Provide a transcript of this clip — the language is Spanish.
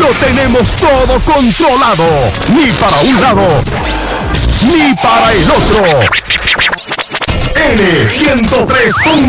lo tenemos todo controlado. Ni para un lado, ni para el otro. N103.7